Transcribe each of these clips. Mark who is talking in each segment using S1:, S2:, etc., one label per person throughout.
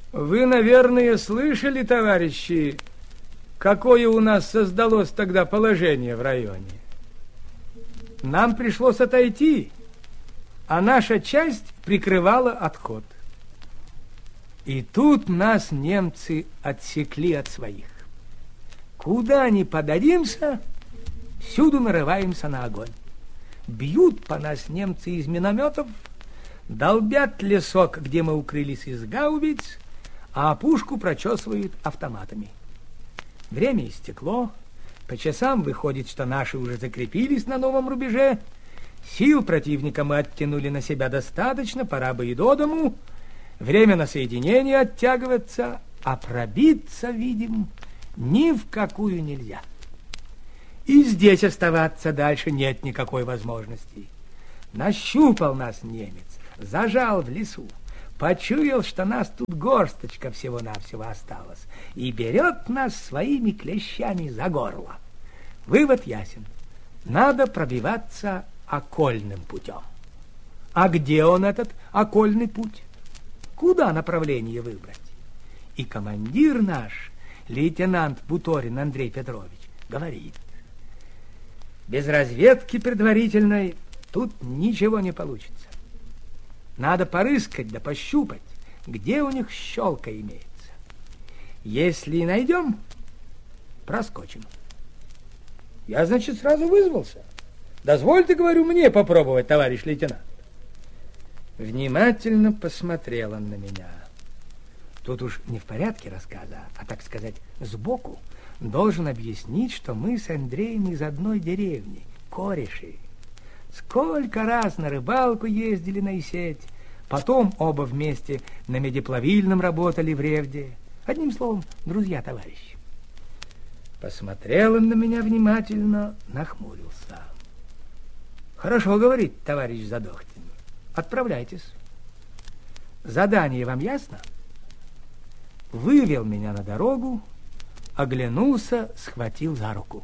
S1: Вы, наверное, слышали, товарищи, какое у нас создалось тогда положение в районе. Нам пришлось отойти, а наша часть прикрывала отход. И тут нас немцы отсекли от своих. Куда ни подадимся, всюду нарываемся на огонь. Бьют по нас немцы из минометов, долбят лесок, где мы укрылись, из гаубиц, а опушку прочесывают автоматами. Время истекло, по часам выходит, что наши уже закрепились на новом рубеже, сил противника мы оттянули на себя достаточно, пора бы и до дому, время на соединение оттягиваться, а пробиться, видим, ни в какую нельзя. И здесь оставаться дальше нет никакой возможности. Нащупал нас немец, зажал в лесу, почуял, что нас тут горсточка всего-навсего осталась, и берет нас своими клещами за горло. Вывод ясен. Надо пробиваться окольным путем. А где он, этот окольный путь? Куда направление выбрать? И командир наш, лейтенант Буторин Андрей Петрович, говорит: без разведки предварительной тут ничего не получится. Надо порыскать да пощупать, где у них щелка имеется. Если найдем, проскочим. Я, значит, сразу вызвался. Дозвольте, говорю, мне попробовать, товарищ лейтенант. Внимательно посмотрел он на меня. Тут уж не в порядке рассказа, а, так сказать, сбоку должен объяснить, что мы с Андреем из одной деревни, кореши. Сколько раз на рыбалку ездили на Исеть, потом оба вместе на медиплавильном работали в Ревде. Одним словом, друзья-товарищи. Посмотрел он на меня внимательно, нахмурился. Хорошо, говорит товарищ Задохтин. Отправляйтесь. Задание вам ясно? Вывел меня на дорогу, оглянулся, схватил за руку.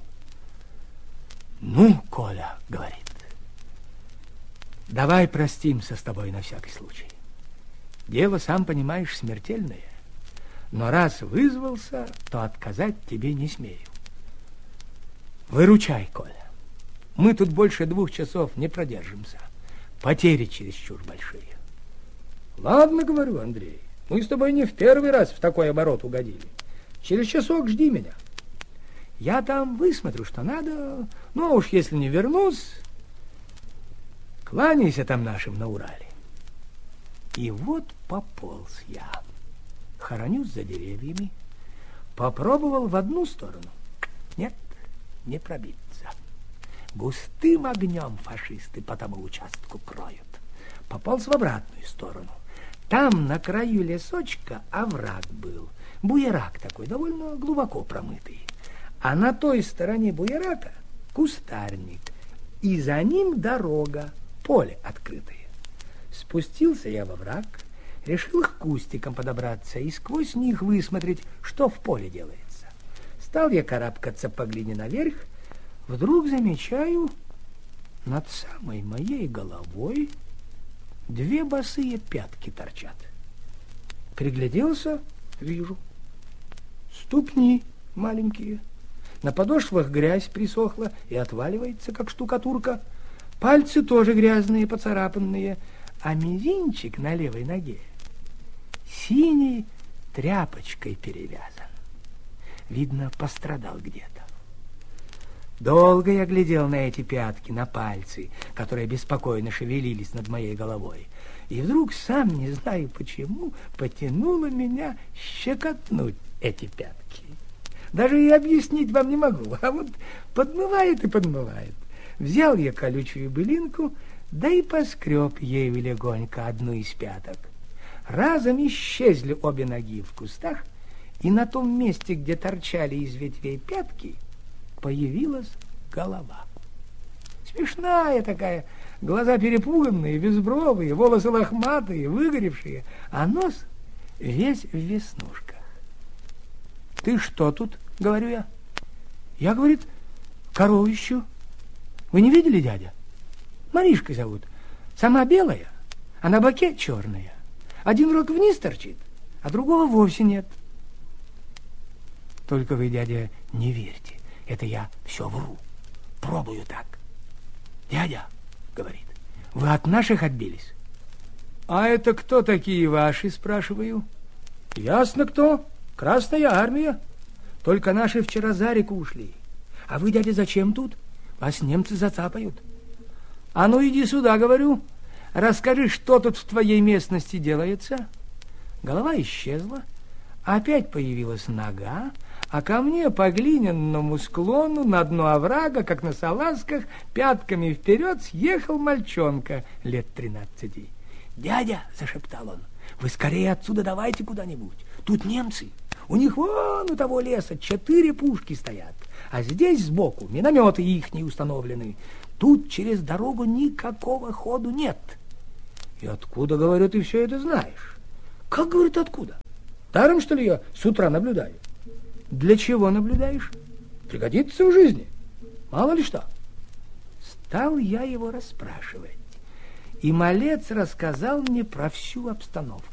S1: Ну, Коля, говорит, давай простимся с тобой на всякий случай. Дело, сам понимаешь, смертельное. Но раз вызвался, то отказать тебе не смею. Выручай, Коля. Мы тут больше 2 часов не продержимся. Потери чересчур большие. Ладно, говорю, Андрей, мы с тобой не в первый раз в такой оборот угодили. Через часок жди меня. Я там высмотрю, что надо. Ну, а уж если не вернусь, кланяйся там нашим на Урале. И вот пополз я. Хоронюсь за деревьями. Попробовал в одну сторону. Нет, не пробиться. Густым огнем фашисты по тому участку кроют. Пополз в обратную сторону. Там на краю лесочка овраг был. Буерак такой, довольно глубоко промытый. А на той стороне буерака кустарник. И за ним дорога, поле открытое. Спустился я во враг, решил к кустикам подобраться и сквозь них высмотреть, что в поле делается. Стал я карабкаться по глине наверх, вдруг замечаю над самой моей головой 2 босые пятки торчат. Пригляделся, вижу. Ступни маленькие. На подошвах грязь присохла и отваливается, как штукатурка. Пальцы тоже грязные, поцарапанные, а мизинчик на левой ноге синей тряпочкой перевязан. Видно, пострадал где-то. Долго я глядел на эти пятки, на пальцы, которые беспокойно шевелились над моей головой. И вдруг, сам не знаю почему, потянуло меня щекотнуть эти пятки. Даже и объяснить вам не могу, а вот подмывает и подмывает. Взял я колючую былинку, да и поскреб ею легонько одну из пяток. Разом исчезли обе ноги в кустах, и на том месте, где торчали из ветвей пятки, появилась голова. Смешная такая, глаза перепуганные, безбровые, волосы лохматые, выгоревшие, а нос весь в веснушках. «Ты что тут?» — говорю я. «Я, — говорит, — корову ищу. Вы не видели, дядя? Маришкой зовут. Сама белая, а на боке черная. Один рог вниз торчит, а другого вовсе нет. Только вы, дядя, не верьте, это я все вру, пробую так. Дядя, говорит, вы от наших отбились? А это кто такие ваши, спрашиваю? Ясно кто, Красная армия. Только наши вчера за реку ушли. А вы, дядя, зачем тут? Вас немцы зацапают. А ну иди сюда, говорю. Расскажи, что тут в твоей местности делается. Голова исчезла, опять появилась нога, а ко мне по глиняному склону на дно оврага, как на салазках, пятками вперед съехал мальчонка лет 13. «Дядя», — зашептал он, — «вы скорее отсюда давайте куда-нибудь. Тут немцы. У них вон у того леса 4 пушки стоят, а здесь сбоку минометы ихние установлены. Тут через дорогу никакого ходу нет». «И откуда, говорю, ты все это знаешь?» «Как, говорит, откуда? Даром, что ли, я с утра наблюдаю?» «Для чего наблюдаешь? Пригодится в жизни. Мало ли что». Стал я его расспрашивать, и малец рассказал мне про всю обстановку.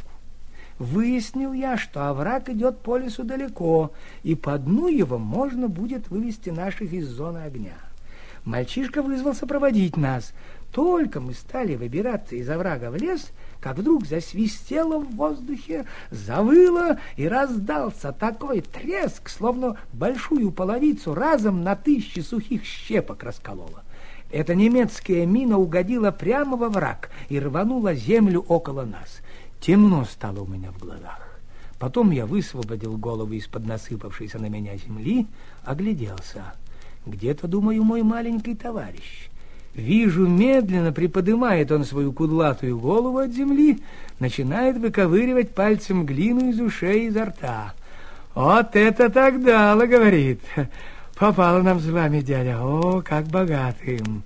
S1: Выяснил я, что овраг идет по лесу далеко, и по дну его можно будет вывести наших из зоны огня. Мальчишка вызвался проводить нас. Только мы стали выбираться из оврага в лес, как вдруг засвистело в воздухе, завыло, и раздался такой треск, словно большую половицу разом на 1000 сухих щепок расколола. Эта немецкая мина угодила прямо во враг и рванула землю около нас. Темно стало у меня в глазах. Потом я высвободил голову из-под насыпавшейся на меня земли, огляделся. Где-то, думаю, мой маленький товарищ. Вижу, медленно приподнимает он свою кудлатую голову от земли, начинает выковыривать пальцем глину из ушей и изо рта. «Вот это так дало», — говорит. «Попало нам с вами, дядя, о, как богатым».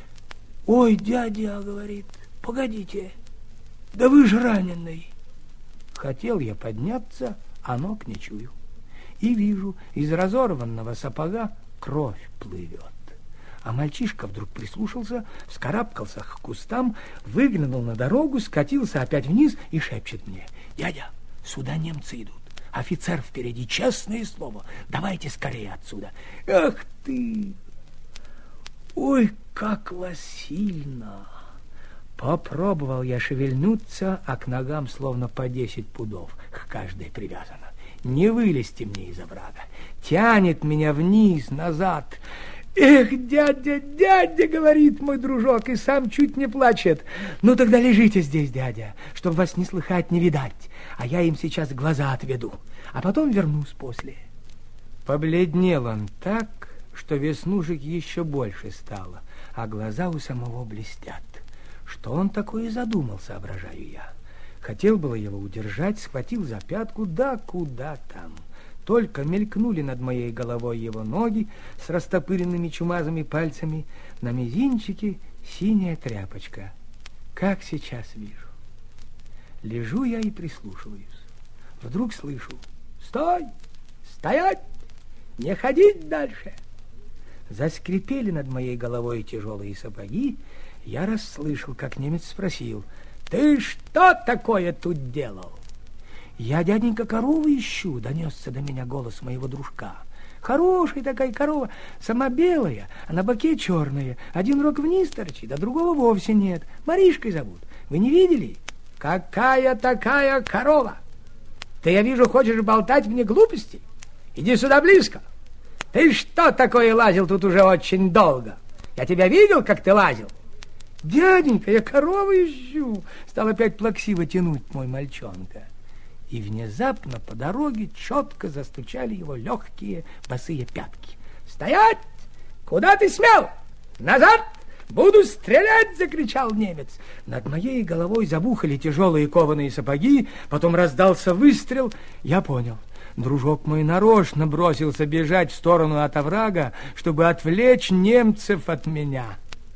S1: «Ой, дядя», — говорит, — «погодите, да вы же раненый». Хотел я подняться, а ног не чую. И вижу, из разорванного сапога кровь плывет. А мальчишка вдруг прислушался, вскарабкался к кустам, выглянул на дорогу, скатился опять вниз и шепчет мне: «Дядя, сюда немцы идут. Офицер впереди, честное слово. Давайте скорее отсюда». Ах ты! Ой, как вас сильно! Попробовал я шевельнуться, а к ногам словно по 10 пудов к каждой привязано. Не вылезти мне из оврага. Тянет меня вниз, назад. «Эх, дядя, дядя!» — говорит мой дружок, и сам чуть не плачет. «Ну тогда лежите здесь, дядя, чтобы вас не слыхать, не видать, а я им сейчас глаза отведу, а потом вернусь после». Побледнел он так, что веснушек еще больше стало, а глаза у самого блестят. Что он такое задумал, соображаю я. Хотел было его удержать, схватил за пятку, да куда там. Только мелькнули над моей головой его ноги с растопыренными чумазыми пальцами, на мизинчике синяя тряпочка. Как сейчас вижу. Лежу я и прислушиваюсь. Вдруг слышу: «Стой! Стоять! Не ходить дальше!» Заскрипели над моей головой тяжелые сапоги. Я расслышал, как немец спросил: «Ты что такое тут делал?» «Я, дяденька, корову ищу», — донесся до меня голос моего дружка. «Хорошая такая корова, сама белая, а на боке черная. Один рог вниз торчит, а другого вовсе нет. Маришкой зовут. Вы не видели?» «Какая такая корова? Ты, я вижу, хочешь болтать мне глупости? Иди сюда близко. Ты что такое лазил тут уже очень долго? Я тебя видел, как ты лазил?» «Дяденька, я корову ищу», — стал опять плаксиво тянуть мой мальчонка. И внезапно по дороге четко застучали его легкие босые пятки. «Стоять! Куда ты смел? Назад! Буду стрелять!» — закричал немец. Над моей головой забухали тяжелые кованые сапоги, потом раздался выстрел. Я понял. Дружок мой нарочно бросился бежать в сторону от оврага, чтобы отвлечь немцев от меня.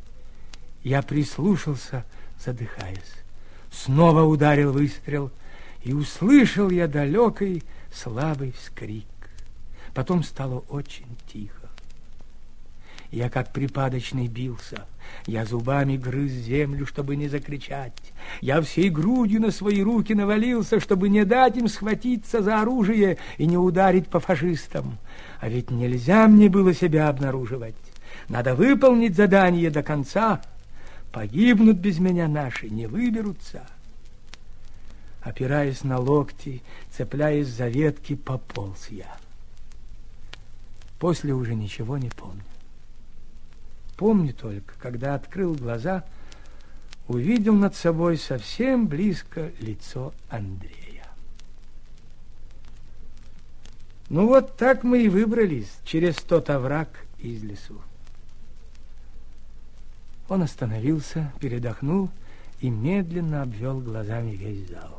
S1: Я прислушался, задыхаясь. Снова ударил выстрел, и услышал я далекий слабый вскрик. Потом стало очень тихо. Я как припадочный бился. Я зубами грыз землю, чтобы не закричать. Я всей грудью на свои руки навалился, чтобы не дать им схватиться за оружие и не ударить по фашистам. А ведь нельзя мне было себя обнаруживать. Надо выполнить задание до конца. Погибнут без меня наши, не выберутся. Опираясь на локти, цепляясь за ветки, пополз я. После уже ничего не помню. Помню только, когда открыл глаза, увидел над собой совсем близко лицо Андрея. Ну вот так мы и выбрались через тот овраг из лесу. Он остановился, передохнул и медленно обвел глазами весь зал.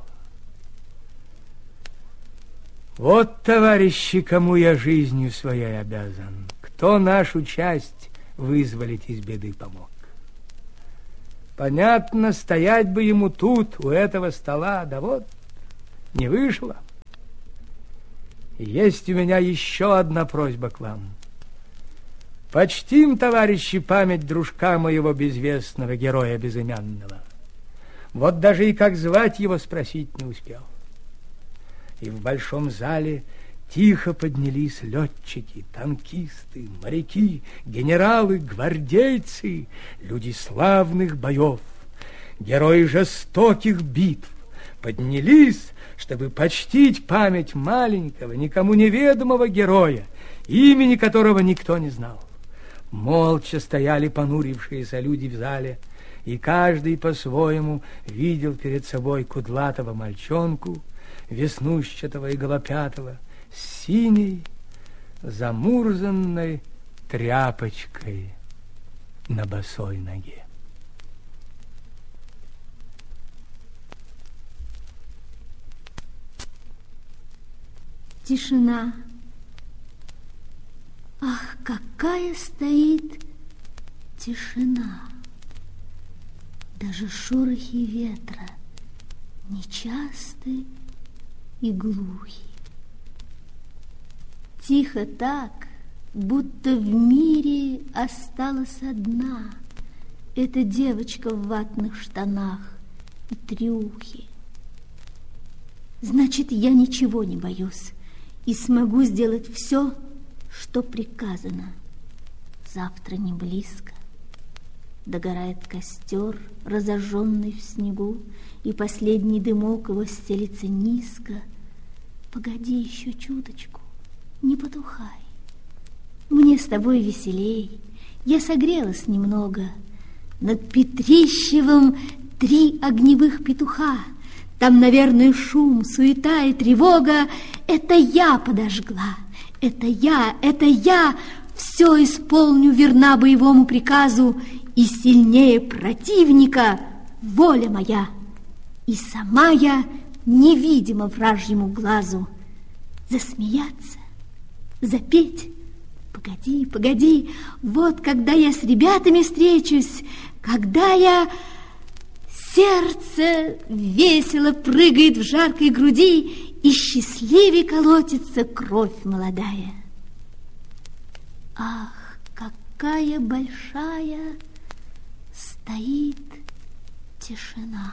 S1: Вот, товарищи, кому я жизнью своей обязан, кто нашу часть вызволить из беды помог. Понятно, стоять бы ему тут, у этого стола, да вот, не вышло. Есть у меня еще одна просьба к вам. Почтим, товарищи, память дружка моего безвестного героя безымянного. Вот даже и как звать его спросить не успел. И в большом зале тихо поднялись летчики, танкисты, моряки, генералы, гвардейцы, люди славных боев, герои жестоких битв. Поднялись, чтобы почтить память маленького, никому неведомого героя, имени которого никто не знал. Молча стояли понурившиеся люди в зале, и каждый по-своему видел перед собой кудлатого мальчонку, веснущатого и голопятого, с синей замурзанной тряпочкой на босой ноге.
S2: Тишина. Ах, какая стоит тишина! Даже шорохи ветра нечасты и глухи. Тихо так, будто в мире осталась одна эта девочка в ватных штанах и трюхе. Значит, я ничего не боюсь и смогу сделать все, что приказано. Завтра не близко. Догорает костер, разожженный в снегу, и последний дымок его стелится низко. Погоди еще чуточку, не потухай. Мне с тобой веселей, я согрелась немного. Над Петрищевым 3 огневых петуха. Там, наверное, шум, суета и тревога. Это я подожгла, это я все исполню, верна боевому приказу, и сильнее противника воля моя, и сама я невидима вражьему глазу. Засмеяться, запеть, погоди, вот когда я с ребятами встречусь, когда я... Сердце весело прыгает в жаркой груди, и счастливей колотится кровь молодая. Ах, какая большая стоит тишина!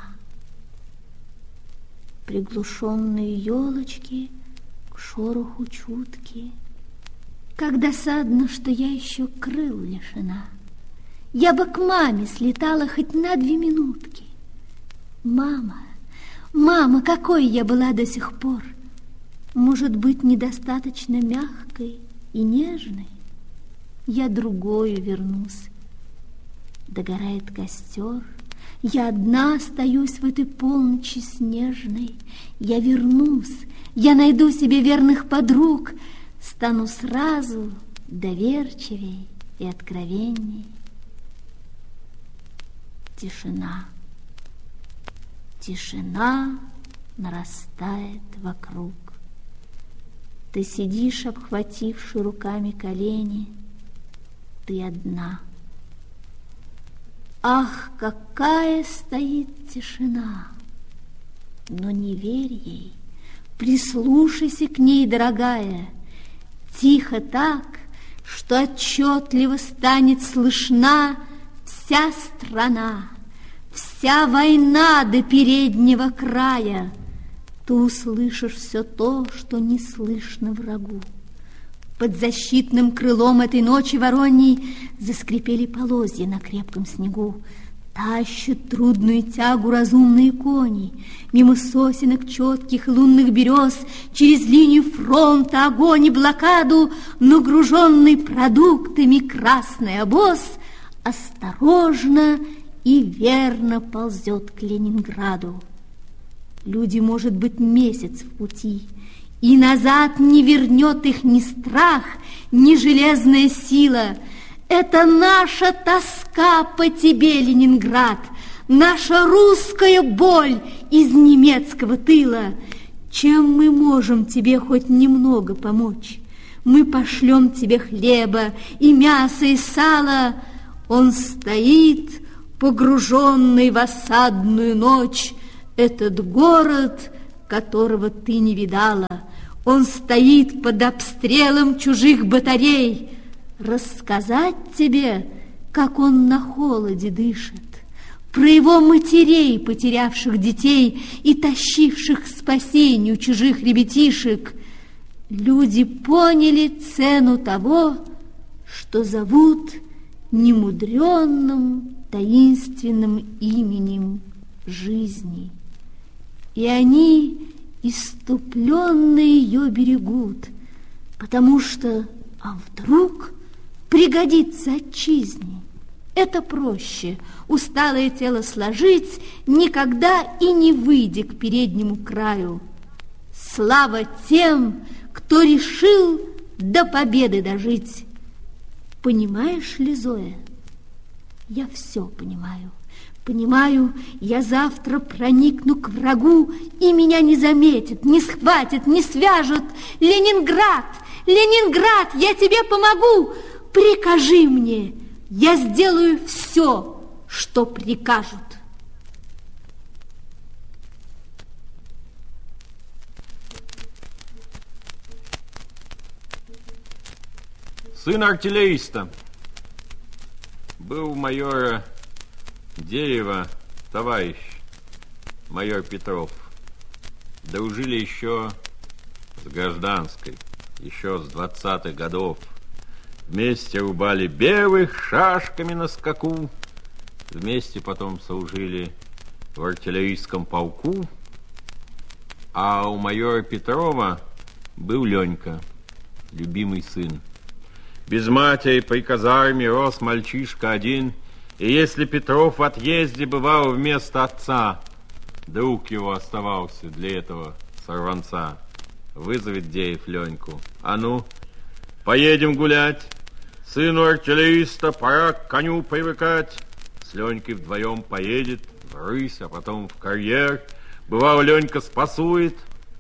S2: Приглушенные елочки к шороху чутки. Как досадно, что я еще крыл лишена. Я бы к маме слетала хоть на 2 минутки. Мама, какой я была до сих пор! Может быть, недостаточно мягкой и нежной? Я другою вернусь. Догорает костер, я одна остаюсь в этой полночи снежной. Я вернусь, я найду себе верных подруг, стану сразу доверчивей и откровенней. Тишина. Тишина нарастает вокруг. Ты сидишь, обхвативши руками колени. Ты одна. Ах, какая стоит тишина! Но не верь ей, прислушайся к ней, дорогая. Тихо так, что отчетливо станет слышна вся страна, вся война до переднего края. Ты услышишь все то, что не слышно врагу. Под защитным крылом этой ночи вороньей заскрипели полозья на крепком снегу. Тащат трудную тягу разумные кони, мимо сосенок четких и лунных берез, через линию фронта, огонь и блокаду, нагруженный продуктами красный обоз осторожно и верно ползет к Ленинграду. Люди, может быть, месяц в пути, и назад не вернет их ни страх, ни железная сила. Это наша тоска по тебе, Ленинград, наша русская боль из немецкого тыла. Чем мы можем тебе хоть немного помочь? Мы пошлем тебе хлеба и мяса, и сала. Он стоит, погруженный в осадную ночь, этот город, которого ты не видала. Он стоит под обстрелом чужих батарей. Рассказать тебе, как он на холоде дышит, про его матерей, потерявших детей и тащивших к спасению чужих ребятишек. Люди поняли цену того, что зовут немудренным, таинственным именем жизни. И они исступленно ее берегут, потому что, а вдруг пригодится отчизне. Это проще усталое тело сложить, никогда и не выйдя к переднему краю. Слава тем, кто решил до победы дожить. Понимаешь ли, Зоя? Я все понимаю. Понимаю, я завтра проникну к врагу, и меня не заметят, не схватят, не свяжут. Ленинград, Ленинград, я тебе помогу. Прикажи мне, я сделаю все, что прикажут.
S3: Сын артиллериста. Был у майора Дерева товарищ, майор Петров. Дружили еще с гражданской, еще с 20-х годов. Вместе рубали белых шашками на скаку. Вместе потом служили в артиллерийском полку. А у майора Петрова был Ленька, любимый сын. Без матери при казарме рос мальчишка один, и если Петров в отъезде бывал вместо отца, друг его оставался для этого сорванца. Вызовет Деев Леньку. А ну, поедем гулять. Сыну артиллериста пора к коню привыкать. С Ленькой вдвоем поедет в рысь, а потом в карьер. Бывало, Ленька спасует,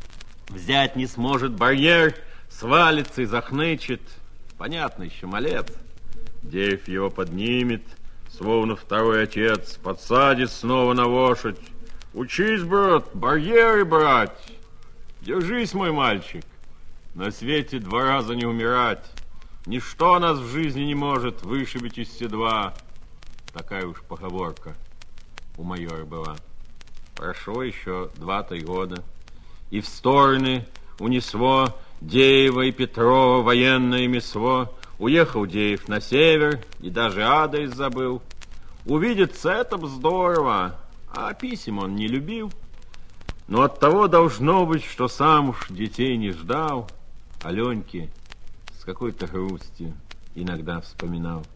S3: взять не сможет барьер, свалится и захнычет. Понятно, еще малец. Деев его поднимет, словно второй отец, подсадит снова на лошадь. Учись, брат, барьеры брать. Держись, мой мальчик. На свете 2 раза не умирать. Ничто нас в жизни не может вышибить из седла. Такая уж поговорка у майора была. Прошло еще 2-3 года, и в стороны унесло Деева и Петрова военное месло. Уехал Деев на север и даже адрес забыл. Увидеться это б здорово, а писем он не любил. Но от того должно быть, что сам уж детей не ждал, а Леньке с какой-то грустью иногда вспоминал.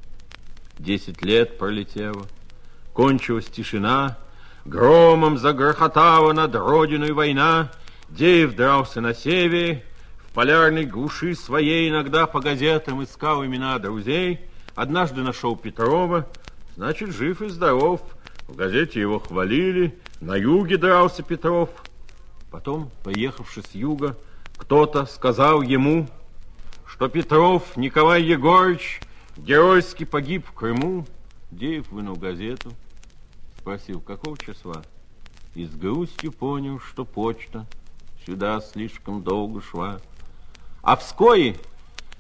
S3: 10 лет пролетело, кончилась тишина, громом загрохотала над родиной война. Деев дрался на севере, в полярной глуши своей иногда по газетам искал имена друзей. Однажды нашел Петрова, значит, жив и здоров. В газете его хвалили, на юге дрался Петров. Потом, поехавши с юга, кто-то сказал ему, что Петров Николай Егорович геройски погиб в Крыму. Деев вынул газету, спросил, какого числа, и с грустью понял, что почта сюда слишком долго шла. А вскоре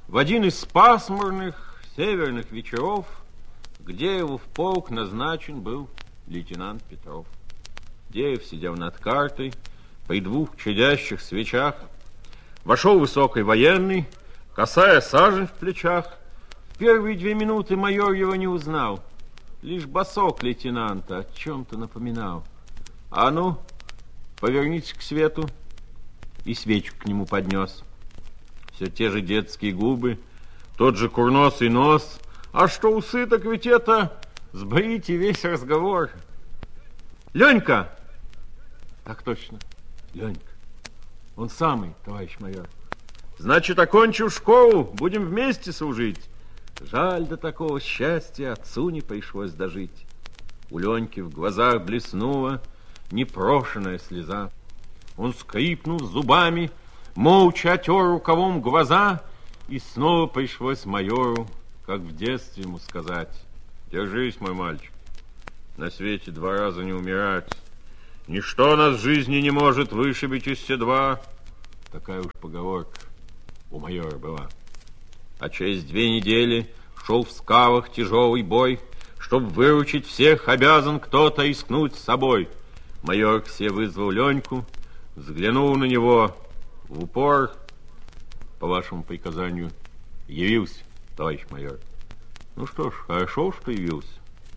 S3: в один из пасмурных северных вечеров Гдееву в полк назначен был лейтенант Петров. Гдеев сидел над картой при двух чадящих свечах. Вошел высокий военный, косая сажень в плечах. В первые 2 минуты майор его не узнал. Лишь босок лейтенанта о чем-то напоминал. А ну, повернитесь к свету. И свечку к нему поднес. Все те же детские губы, тот же курносый нос. А что усы, так ведь это сбрите весь разговор. Ленька! Так точно, Ленька. Он самый, товарищ майор. Значит, окончив школу, будем вместе служить. Жаль, до такого счастья отцу не пришлось дожить. У Леньки в глазах блеснула непрошенная слеза. Он скрипнул зубами, молча отер рукавом глаза, и снова пришлось майору, как в детстве, ему сказать: держись, мой мальчик, на свете 2 раза не умирать. Ничто нас в жизни не может вышибить из седла. Такая уж поговорка у майора была. А через 2 недели шел в скалах тяжелый бой. Чтоб выручить всех, обязан кто-то рискнуть с собой. Майор к себе вызвал Леньку, взглянул на него в упор. По вашему приказанию явился, товарищ майор. Ну что ж, хорошо, что явился.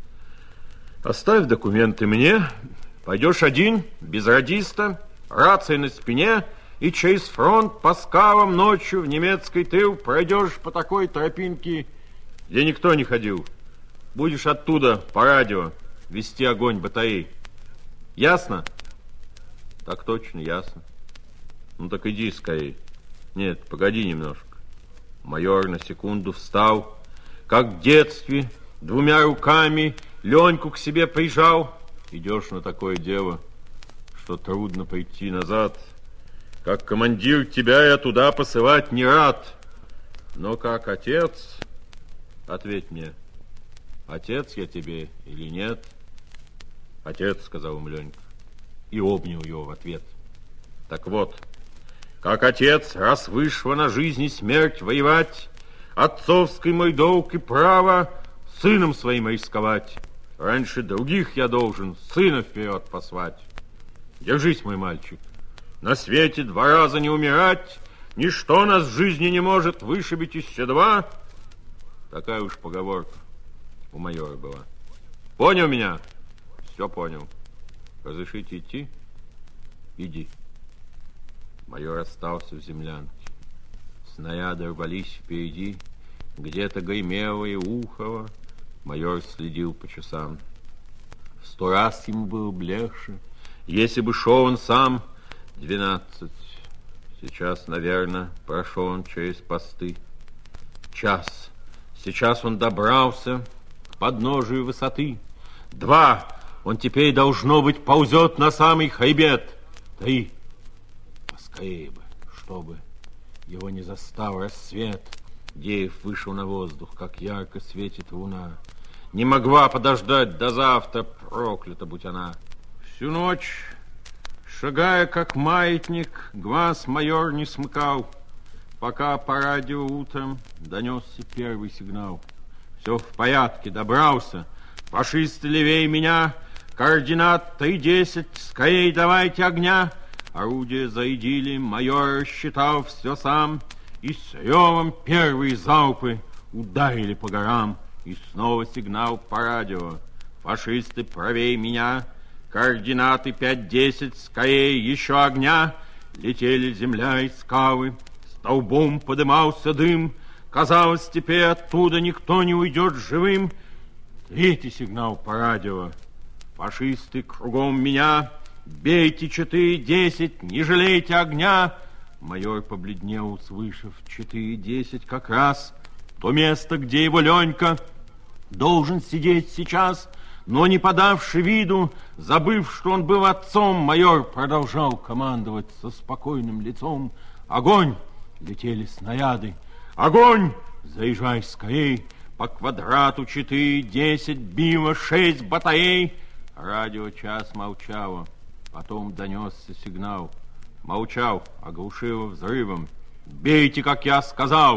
S3: Оставь документы мне. Пойдешь один, без радиста, рация на спине, и через фронт по скалам ночью в немецкий тыл пройдешь по такой тропинке, где никто не ходил. Будешь оттуда по радио вести огонь батареи. Ясно? Так точно, ясно. Ну так иди скорей. Нет, погоди немножко. Майор на секунду встал, как в детстве, 2 руками Леньку к себе прижал. Идешь на такое дело, что трудно пойти назад. Как командир тебя я туда посылать не рад. Но как отец, ответь мне, отец я тебе или нет? Отец, сказал ему Ленька, и обнял его в ответ. Так вот, как отец, раз вышло на жизнь и смерть воевать, отцовский мой долг и право сыном своим рисковать. Раньше других я должен сына вперед послать. Держись, мой мальчик. На свете 2 раза не умирать, ничто нас в жизни не может вышибить из седла. Такая уж поговорка у майора была. Понял меня? Все понял. Разрешите идти? Иди. Майор остался в землянке. Снаряды рвались впереди, где-то гремело и ухало. Майор следил по часам. В 100 раз ему было легче, если бы шел он сам. 12. Сейчас, наверное, прошел он через посты. Час. Сейчас он добрался к подножию высоты. 2. Он теперь, должно быть, ползет на самый хребет. 3. Поскорее бы, чтобы его не застал рассвет. Гдеев вышел на воздух, как ярко светит луна. Не могла подождать до завтра, проклята будь она. Всю ночь, шагая как маятник, глаз майор не смыкал, пока по радио утром донесся первый сигнал. Все в порядке, добрался. Фашисты левее меня, координат 3:10, скорей давайте огня. Орудия зарядили, майор рассчитал все сам, и с ревом первые залпы ударили по горам. И снова сигнал по радио. Фашисты правее меня, координаты 5:10, скорее еще огня. Летели земля и скалы, столбом подымался дым. Казалось, теперь оттуда никто не уйдет живым. 3-й сигнал по радио. Фашисты кругом меня, бейте 4:10, не жалейте огня. Майор побледнел, услышав 4:10 как раз. То место, где его Ленька должен сидеть сейчас, но не подавши виду, забыв, что он был отцом, майор продолжал командовать со спокойным лицом. Огонь! Летели снаряды. Огонь! Заезжай скорей! По квадрату 4:10 било 6 батарей. Радио час молчало. Потом донесся сигнал. Молчал, оглушило взрывом. Бейте, как я сказал!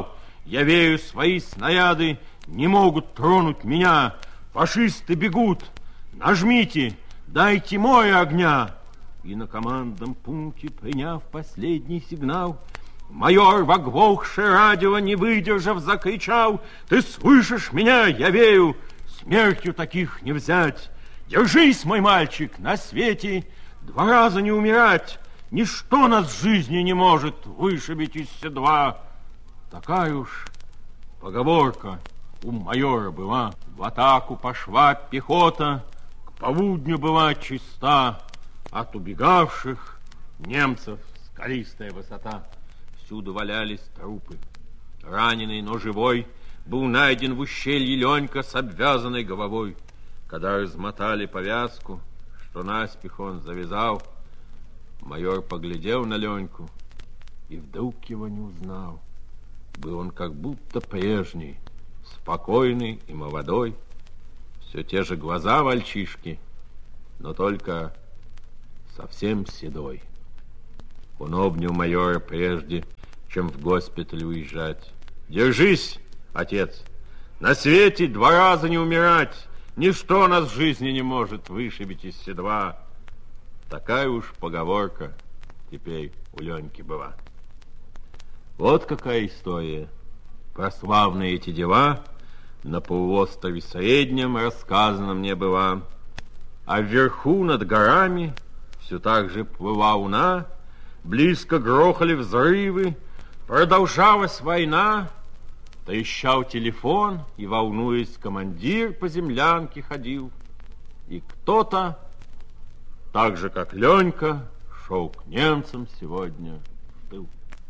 S3: Я верю, свои снаряды не могут тронуть меня. Фашисты бегут. Нажмите, дайте море огня. И на командном пункте, приняв последний сигнал, майор, воглохший радио, не выдержав, закричал: ты слышишь меня, я верю, смертью таких не взять. Держись, мой мальчик, на свете 2 раза не умирать. Ничто нас в жизни не может вышибить из седла. Такая уж поговорка у майора была. В атаку пошла пехота, к полудню была чиста. От убегавших немцев скалистая высота. Всюду валялись трупы. Раненый, но живой, был найден в ущелье Ленька с обвязанной головой. Когда размотали повязку, что наспех он завязал, майор поглядел на Леньку и вдруг его не узнал. Был он как будто прежний, спокойный и молодой. Все те же глаза мальчишки, но только совсем седой. Он обнял майора прежде, чем в госпиталь уезжать. Держись, отец, на свете 2 раза не умирать. Ничто нас в жизни не может вышибить из седла. Такая уж поговорка теперь у Леньки была. Вот какая история. Про славные эти дела на полуострове Среднем рассказана мне была. А вверху над горами все так же плыла луна, близко грохали взрывы, продолжалась война. Трещал телефон, и, волнуясь, командир по землянке ходил. И кто-то, так же, как Ленька, шел к немцам сегодня в тыл.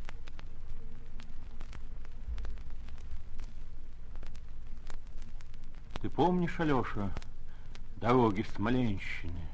S4: Ты помнишь, Алеша, дороги в Смоленщине,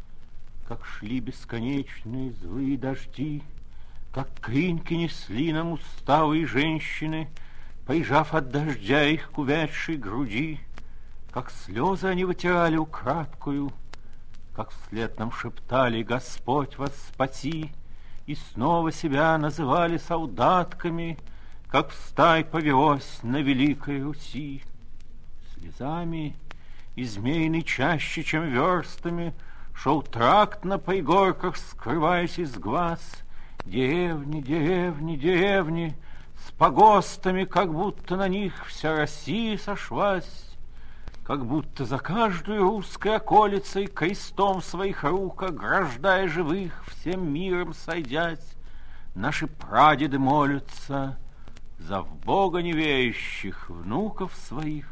S4: как шли бесконечные злые дожди, как кринки несли нам усталые женщины, прижав от дождя их к увядшей груди, как слезы они вытирали украдкою, как вслед нам шептали: Господь вас спаси, и снова себя называли солдатками, как встань повелось на Великой Руси. Слезами и змеиной чаще, чем верстами, шел тракт на пригорках, скрываясь из глаз. Деревни, деревни, деревни, с погостами, как будто на них вся Россия сошлась, как будто за каждую русской околицей крестом своих рук ограждая живых, всем миром сойдясь, наши прадеды молятся за в Бога неверящих внуков своих.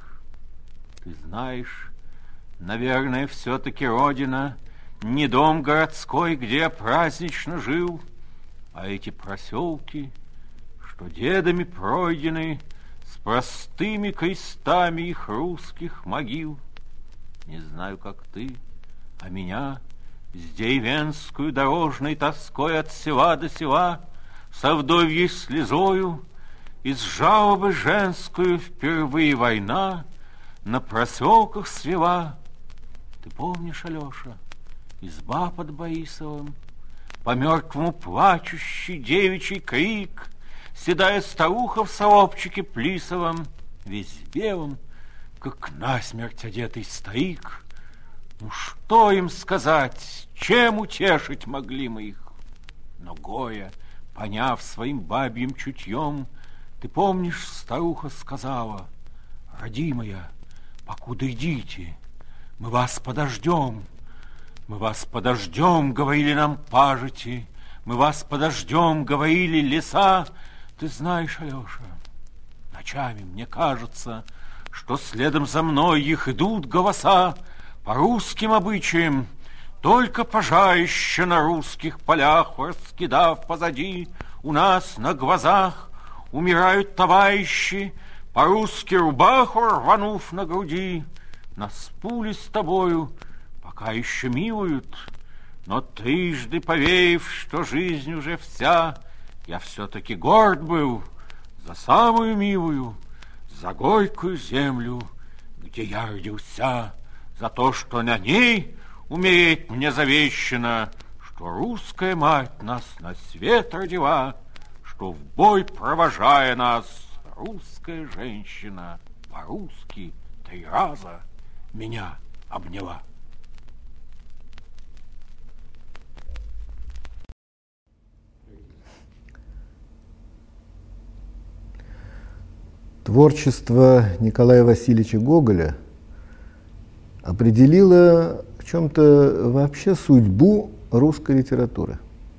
S4: Ты знаешь, наверное, все-таки родина не дом городской, где я празднично жил, а эти проселки, что дедами пройдены, с простыми крестами их русских могил. Не знаю, как ты, а меня с деревенскую дорожной тоской от села до села, со вдовьей слезою и с жалобы женскую впервые война на проселках свела. Ты помнишь, Алеша, изба под Борисовым, по мертвому плачущий девичий крик, седая старуха в солопчике плисовом, весь белым, как насмерть одетый старик. Ну, что им сказать, чем утешить могли мы их? Но Гоя, поняв своим бабьим чутьем, ты помнишь, старуха сказала: родимая, покуда идите, мы вас подождем. Мы вас подождем, говорили нам пажити, мы вас подождем, говорили леса. Ты знаешь, Алеша, ночами мне кажется, что следом за мной их идут голоса по русским обычаям, только пожарище на русских полях, раскидав позади, у нас на глазах умирают товарищи, по-русски рубаху рванув на груди. Нас пули с тобою пока еще милуют, но трижды поверив, что жизнь уже вся, я все-таки горд был за самую милую, за горькую землю, где я родился, за то, что на ней умереть мне завещано, что русская мать нас на свет родила, что в бой провожая нас русская женщина по-русски 3 раза меня обняла.
S5: Творчество Николая Васильевича Гоголя определило в чем-то вообще судьбу русской литературы.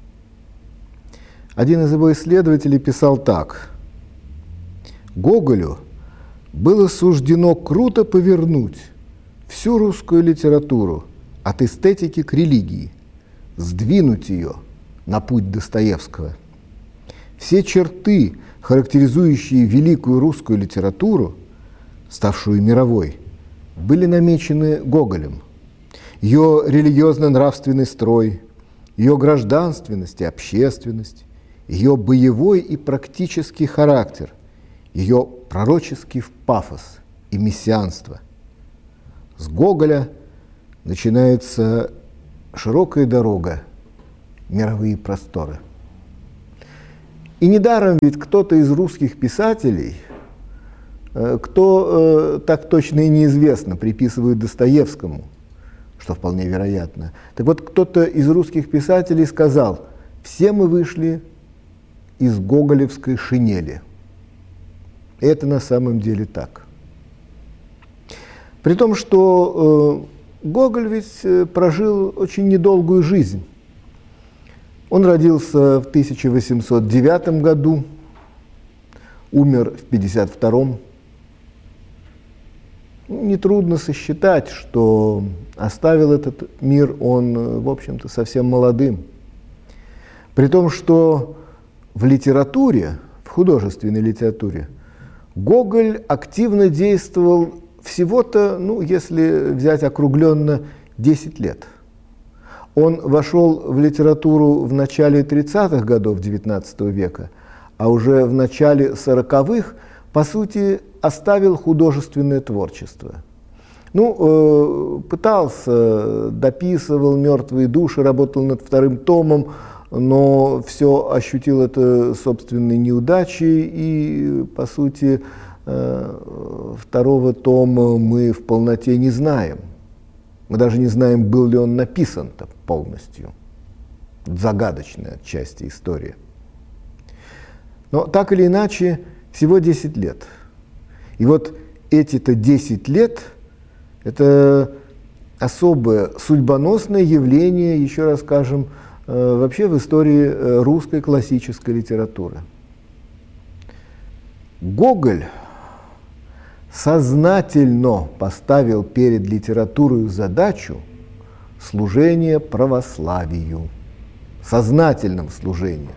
S5: Один из его исследователей писал так: «Гоголю было суждено круто повернуть всю русскую литературу от эстетики к религии, сдвинуть ее на путь Достоевского. Все черты, характеризующие великую русскую литературу, ставшую мировой, были намечены Гоголем. Ее религиозно-нравственный строй, ее гражданственность и общественность, ее боевой и практический характер, ее пророческий пафос и мессианство. С Гоголя начинается широкая дорога, мировые просторы». И недаром ведь кто-то из русских писателей, кто так точно и неизвестно, приписывают Достоевскому, что вполне вероятно. Так вот, кто-то из русских писателей сказал: «Все мы вышли из гоголевской шинели». И это на самом деле так. При том, что Гоголь ведь прожил очень недолгую жизнь. Он родился в 1809 году, умер в 1952. Нетрудно сосчитать, что оставил этот мир он, в общем-то, совсем молодым. При том, что в литературе, в художественной литературе, Гоголь активно действовал всего-то, если взять округленно, 10 лет. Он вошел в литературу в начале 30-х годов XIX века, а уже в начале 40-х, по сути, оставил художественное творчество. Пытался, дописывал «Мертвые души», работал над 2-м томом, но все ощутил это собственной неудачей, и, по сути, 2-го тома мы в полноте не знаем. Мы даже не знаем, был ли он написан-то полностью. Загадочная отчасти история. Но так или иначе, всего 10 лет. И вот эти-то 10 лет – это особое судьбоносное явление, еще раз скажем, вообще в истории русской классической литературы. Гоголь сознательно поставил перед литературой задачу служения православию, сознательном служении.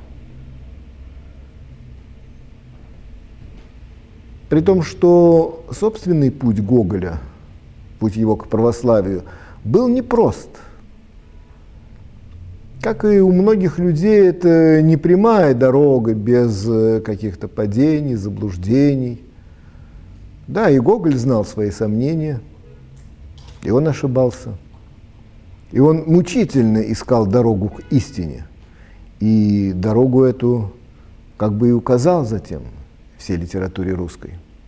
S5: При том, что собственный путь Гоголя, путь его к православию, был непрост. Как и у многих людей, это не прямая дорога без каких-то падений, заблуждений. Да, и Гоголь знал свои сомнения, и он ошибался. И он мучительно искал дорогу к истине. И дорогу эту как бы и указал затем всей литературе русской.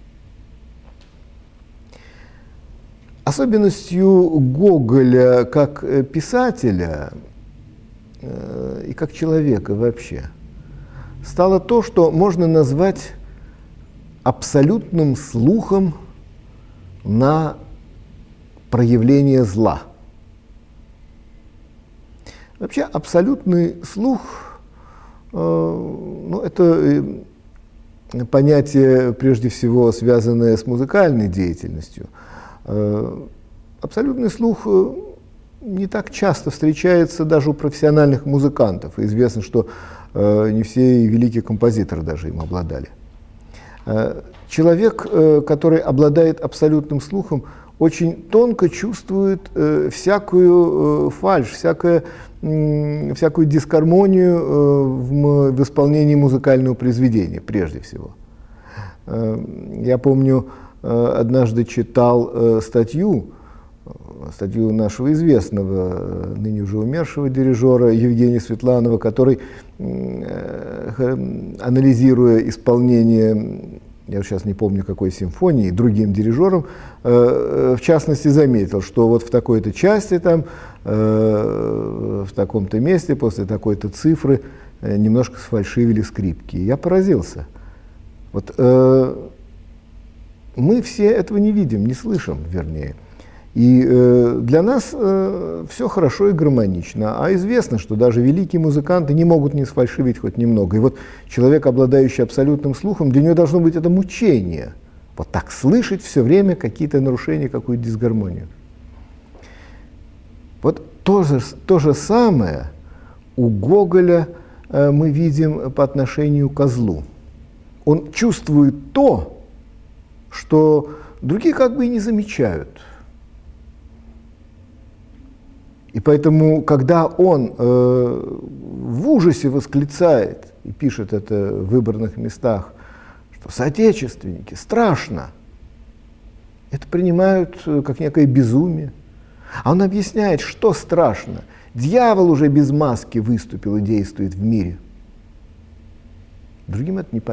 S5: Особенностью Гоголя как писателя и как человека вообще стало то, что можно назвать абсолютным слухом на проявление зла. Вообще абсолютный слух, это понятие, прежде всего, связанное с музыкальной деятельностью. Абсолютный слух не так часто встречается даже у профессиональных музыкантов. И известно, что не все великие композиторы даже им обладали. Человек, который обладает абсолютным слухом, очень тонко чувствует всякую фальшь, всякую дисгармонию в исполнении музыкального произведения, прежде всего. Я помню, однажды читал статью нашего известного, ныне уже умершего дирижера Евгения Светланова, который, анализируя исполнение я сейчас не помню какой симфонии, другим дирижером, в частности, заметил, что вот в такой-то части, там, в таком-то месте, после такой-то цифры немножко сфальшивили скрипки. Я поразился. Вот, мы все этого не видим, не слышим, вернее. И для нас все хорошо и гармонично. А известно, что даже великие музыканты не могут не сфальшивить хоть немного. И вот человек, обладающий абсолютным слухом, для него должно быть это мучение. Вот так слышать все время какие-то нарушения, какую-то дисгармонию. Вот то же самое у Гоголя мы видим по отношению к козлу. Он чувствует то, что другие как бы и не замечают. И поэтому, когда он в ужасе восклицает и пишет это в выбранных местах, что соотечественники, страшно, это принимают как некое безумие. А он объясняет, что страшно. Дьявол уже без маски выступил и действует в мире. Другим это не понятно.